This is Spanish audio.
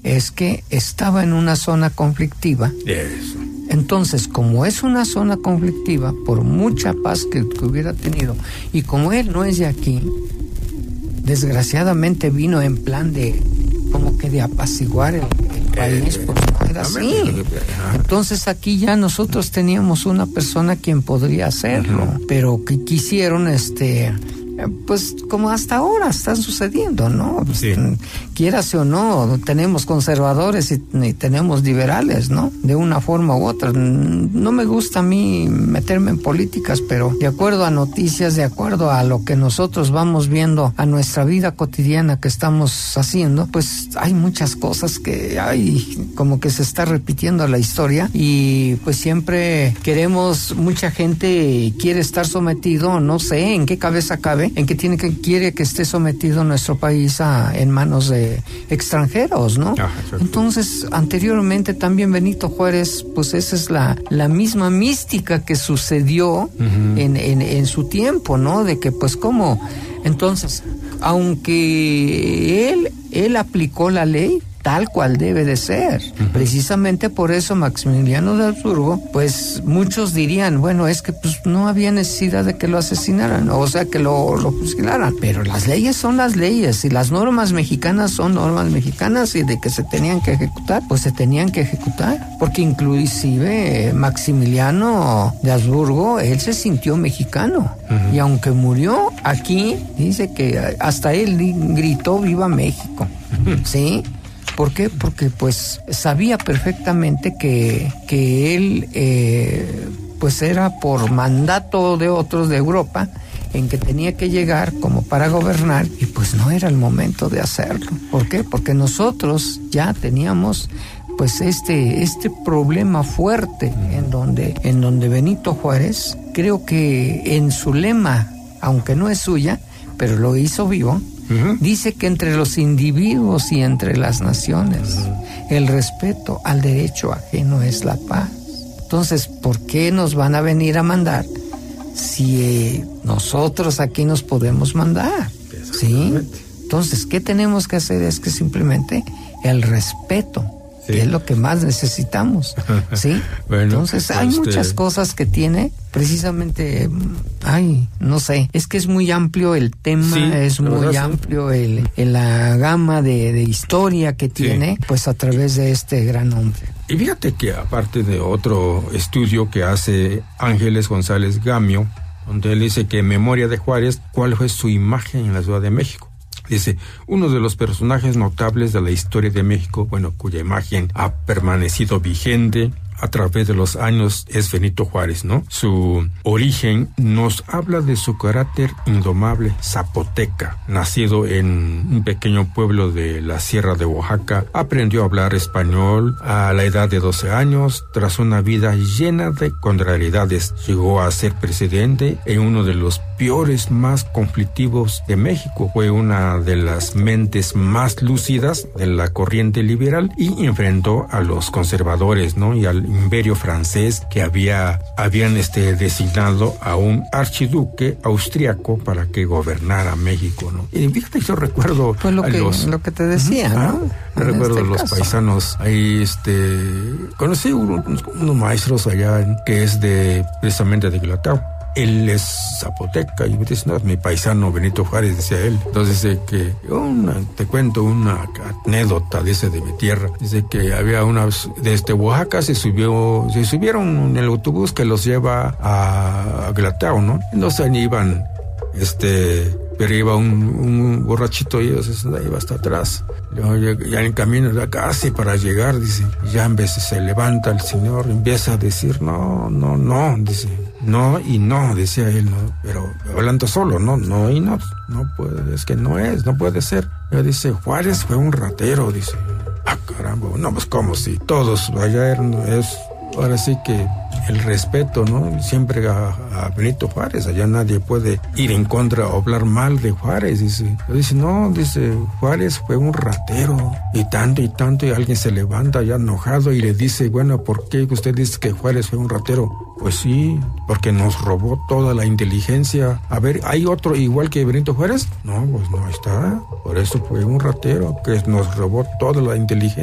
es que estaba en una zona conflictiva. Eso. Entonces, como es una zona conflictiva, por mucha paz que hubiera tenido, y como él no es de aquí, desgraciadamente vino en plan de, como que de apaciguar el país, porque no era así. Entonces aquí ya nosotros teníamos una persona quien podría hacerlo, pero que quisieron pues como hasta ahora están sucediendo, ¿no? Sí. Quieras o no, tenemos conservadores y tenemos liberales, ¿no? De una forma u otra. No me gusta a mí meterme en políticas, pero de acuerdo a noticias, de acuerdo a lo que nosotros vamos viendo, a nuestra vida cotidiana que estamos haciendo, pues hay muchas cosas que hay, como que se está repitiendo la historia, y pues siempre mucha gente quiere estar sometido, no sé en qué cabeza cabe, en que quiere que esté sometido nuestro país en manos de extranjeros, ¿no? Entonces, anteriormente también Benito Juárez, pues esa es la misma mística que sucedió en su tiempo, ¿no? De que pues como, entonces, aunque él aplicó la ley tal cual debe de ser. Precisamente por eso Maximiliano de Habsburgo, pues muchos dirían, bueno, es que pues no había necesidad de que lo asesinaran, o sea, que lo fusilaran, pero las leyes son las leyes, y las normas mexicanas son normas mexicanas, y de que se tenían que ejecutar, pues se tenían que ejecutar, porque inclusive Maximiliano de Habsburgo, él se sintió mexicano, y aunque murió aquí, dice que hasta él gritó "Viva México", ¿sí? ¿Por qué? Porque pues sabía perfectamente que él pues era por mandato de otros de Europa en que tenía que llegar como para gobernar, y pues no era el momento de hacerlo. ¿Por qué? Porque nosotros ya teníamos pues este problema fuerte en donde Benito Juárez, creo que en su lema, aunque no es suya, pero lo hizo vivo, dice que entre los individuos y entre las naciones, el respeto al derecho ajeno es la paz. Entonces, ¿por qué nos van a venir a mandar si nosotros aquí nos podemos mandar? ¿Sí? Entonces, ¿qué tenemos que hacer? Es que simplemente el respeto, que es lo que más necesitamos, ¿sí? Bueno, entonces hay muchas cosas que tiene, precisamente, no sé, es que es muy amplio el tema, es muy amplio la gama de historia que tiene, pues a través de este gran hombre. Y fíjate que aparte de otro estudio que hace Ángeles González Gamio, donde él dice que en memoria de Juárez, ¿cuál fue su imagen en la Ciudad de México? Dice, uno de los personajes notables de la historia de México, cuya imagen ha permanecido vigente a través de los años, es Benito Juárez, ¿no? Su origen nos habla de su carácter indomable zapoteca. Nacido en un pequeño pueblo de la Sierra de Oaxaca, aprendió a hablar español a la edad de 12 años. Tras una vida llena de contrariedades, llegó a ser presidente en uno de los peores, más conflictivos de México. Fue una de las mentes más lúcidas de la corriente liberal y enfrentó a los conservadores, ¿no? Y al imperio francés, que habían designado a un archiduque austriaco para que gobernara México, ¿no? Y fíjate, yo recuerdo pues lo que te decía, ¿no? Recuerdo los paisanos ahí, conocí unos maestros allá que es precisamente de Guilatao. Él es zapoteca, y me dice, no, es mi paisano Benito Juárez, decía él. Entonces dice que, te cuento una anécdota de mi tierra. Dice que había desde Oaxaca se subieron en el autobús que los lleva a Guilatao, ¿no? Entonces iban, pero iba un borrachito y iba hasta atrás. Ya en camino, ya casi para llegar, dice, ya en vez de se levanta el señor, empieza a decir, no, dice, no y no, decía él, ¿no? Pero hablando solo, no y no puede, es que no puede ser. Ya dice, Juárez fue un ratero, dice. Caramba, no, pues como si todos allá ahora sí que el respeto, ¿no? Siempre a Benito Juárez, allá nadie puede ir en contra o hablar mal de Juárez, dice. No, dice, Juárez fue un ratero, y tanto, y alguien se levanta ya enojado y le dice, bueno, ¿por qué usted dice que Juárez fue un ratero? Pues sí, porque nos robó toda la inteligencia. A ver, ¿hay otro igual que Benito Juárez? No, pues no está, por eso fue un ratero, que nos robó toda la inteligencia.